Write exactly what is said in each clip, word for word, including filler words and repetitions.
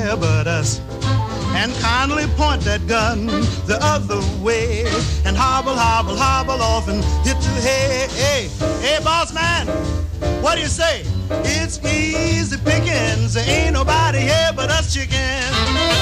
care but us. And kindly point that gun the other way and hobble, hobble, hobble off and hit the hay. Hey, hey, boss man, what do you say? It's easy pickings. There ain't nobody here but us chickens.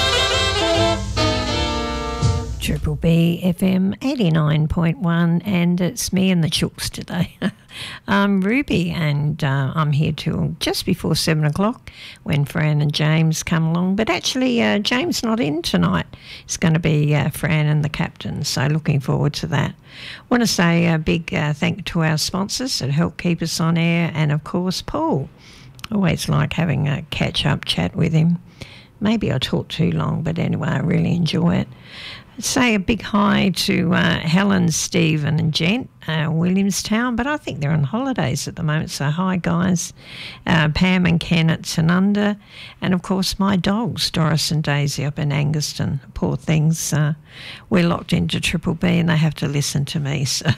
Triple B F M eighty-nine point one, and it's me and the chooks today. I'm Ruby, and uh, I'm here till just before seven o'clock when Fran and James come along. But actually, uh, James not in tonight. It's going to be uh, Fran and the captain, so looking forward to that. Want to say a big uh, thank you to our sponsors that help keep us on air, and of course Paul. Always like having a catch-up chat with him. Maybe I talk too long, but anyway, I really enjoy it. Say a big hi to uh, Helen, Stephen and Gent, uh, Williamstown, but I think they're on holidays at the moment, so hi guys. Uh, Pam and Ken at Tanunda, and of course my dogs, Doris and Daisy up in Anguston. Poor things, uh, we're locked into Triple B and they have to listen to me, so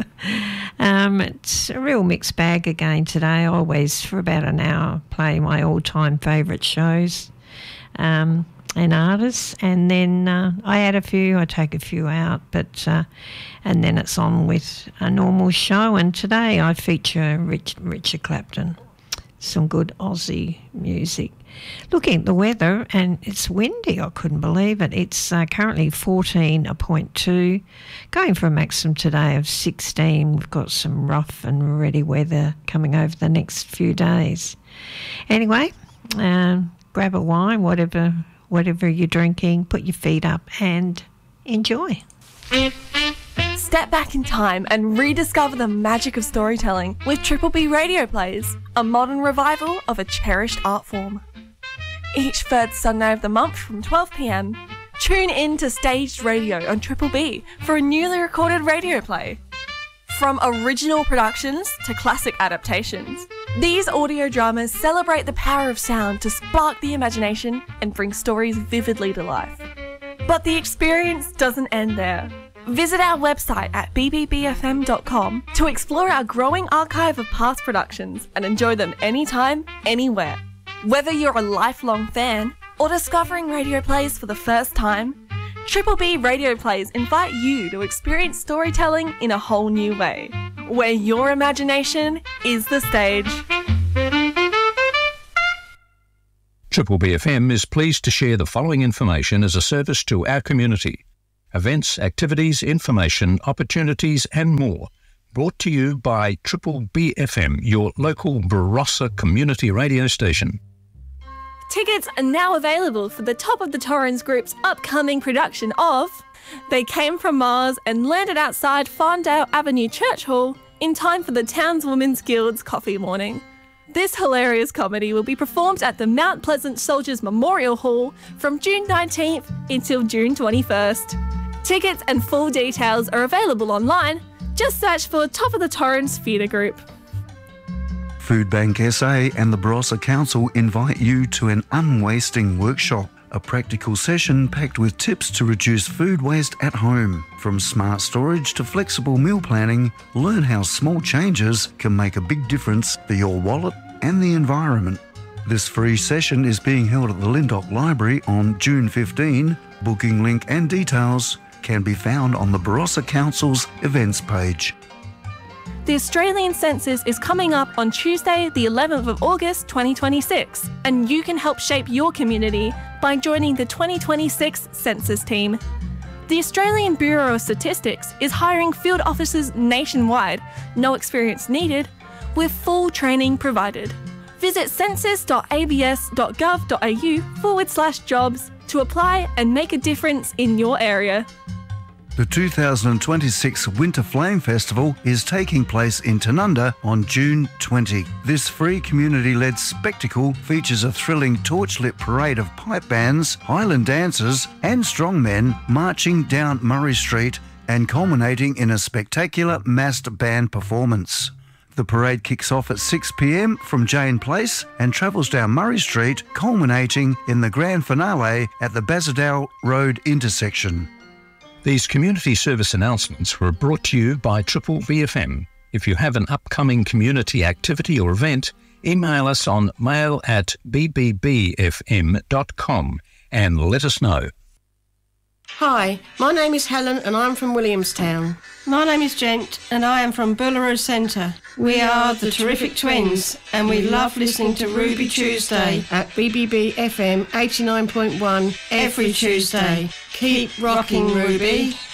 um, it's a real mixed bag again today. I always, for about an hour, play my all-time favourite shows. Um, and artists, and then uh, I add a few, I take a few out, but uh, and then it's on with a normal show. And today I feature Rich, Richard Clapton, some good Aussie music. Looking at the weather, and it's windy, I couldn't believe it. It's uh, currently fourteen point two, going for a maximum today of sixteen. We've got some rough and ready weather coming over the next few days. Anyway, uh, grab a wine, whatever Whatever you're drinking, put your feet up and enjoy. Step back in time and rediscover the magic of storytelling with Triple B Radio Plays, a modern revival of a cherished art form. Each third Sunday of the month from twelve p m, tune in to Staged Radio on Triple B for a newly recorded radio play. From original productions to classic adaptations, these audio dramas celebrate the power of sound to spark the imagination and bring stories vividly to life. But the experience doesn't end there. Visit our website at b b b f m dot com to explore our growing archive of past productions and enjoy them anytime, anywhere. Whether you're a lifelong fan or discovering radio plays for the first time, Triple B Radio Plays invite you to experience storytelling in a whole new way, where your imagination is the stage. Triple B F M is pleased to share the following information as a service to our community. Events, activities, information, opportunities and more. Brought to you by Triple B F M, your local Barossa community radio station. Tickets are now available for the Top of the Torrens Group's upcoming production of They Came From Mars and Landed Outside Farndale Avenue Church Hall in time for the Townswomen's Guild's coffee morning. This hilarious comedy will be performed at the Mount Pleasant Soldiers Memorial Hall from June nineteenth until June twenty-first. Tickets and full details are available online. Just search for Top of the Torrens Theatre Group. Food Bank S A and the Barossa Council invite you to an unwasting workshop, a practical session packed with tips to reduce food waste at home. From smart storage to flexible meal planning, learn how small changes can make a big difference for your wallet and the environment. This free session is being held at the Lyndoch Library on June fifteenth. Booking link and details can be found on the Barossa Council's events page. The Australian Census is coming up on Tuesday, the eleventh of August twenty twenty-six, and you can help shape your community by joining the twenty twenty-six Census team. The Australian Bureau of Statistics is hiring field officers nationwide, no experience needed, with full training provided. Visit census dot a b s dot gov dot a u forward slash jobs to apply and make a difference in your area. The two thousand twenty-six Winter Flame Festival is taking place in Tanunda on June twentieth. This free community-led spectacle features a thrilling torchlit parade of pipe bands, Highland dancers and strongmen marching down Murray Street and culminating in a spectacular massed band performance. The parade kicks off at six p m from Jane Place and travels down Murray Street, culminating in the grand finale at the Bazadale Road intersection. These community service announcements were brought to you by Triple B F M. If you have an upcoming community activity or event, Email us on mail at b b b f m dot com and let us know. Hi, my name is Helen and I'm from Williamstown. My name is Gent and I am from Boolaroo Centre. We are the Terrific Twins and we love listening to Ruby Tuesday at B B B F M eighty-nine point one every Tuesday. Keep rocking, Ruby.